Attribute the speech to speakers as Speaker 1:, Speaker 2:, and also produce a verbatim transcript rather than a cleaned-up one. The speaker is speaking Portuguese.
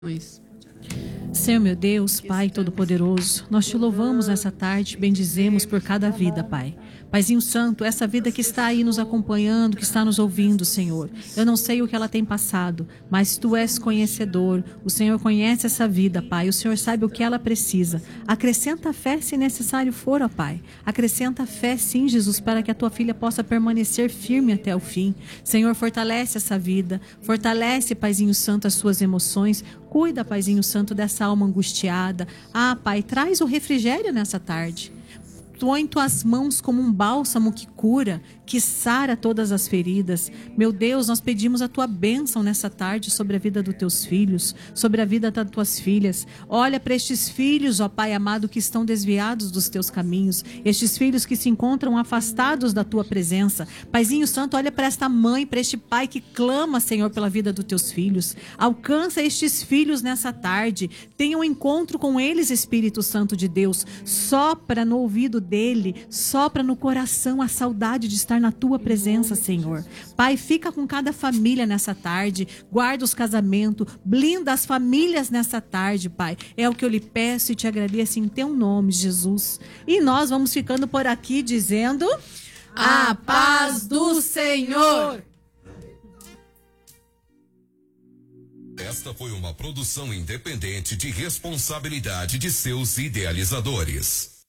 Speaker 1: Pois.
Speaker 2: Senhor meu Deus, Pai Todo-Poderoso, nós te louvamos nessa tarde, bendizemos por cada vida, Pai. Paizinho Santo, essa vida que está aí nos acompanhando, que está nos ouvindo, Senhor. Eu não sei o que ela tem passado, mas Tu és conhecedor. O Senhor conhece essa vida, Pai. O Senhor sabe o que ela precisa. Acrescenta fé se necessário for, ó Pai. Acrescenta fé, sim, Jesus, para que a Tua filha possa permanecer firme até o fim. Senhor, fortalece essa vida. Fortalece, Paizinho Santo, as suas emoções. Cuida, Paizinho Santo, dessa alma angustiada. Ah, Pai, traz o refrigério nessa tarde. Põe Tuas mãos como um bálsamo que cura, que sara todas as feridas. Meu Deus, nós pedimos a Tua bênção nessa tarde sobre a vida dos Teus filhos, sobre a vida das Tuas filhas. Olha para estes filhos, ó Pai amado, que estão desviados dos Teus caminhos. Estes filhos que se encontram afastados da Tua presença. Paizinho Santo, olha para esta mãe, para este pai que clama, Senhor, pela vida dos Teus filhos. Alcança estes filhos nessa tarde. Tenha um encontro com eles, Espírito Santo de Deus. Sopra no ouvido dele, sopra no coração a saudade de estar na Tua presença, Senhor. Pai, fica com cada família nessa tarde, guarda os casamentos, blinda as famílias nessa tarde, Pai. É o que eu lhe peço e te agradeço em Teu nome, Jesus. E nós vamos ficando por aqui dizendo:
Speaker 1: A paz do Senhor!
Speaker 3: Esta foi uma produção independente de responsabilidade de seus idealizadores.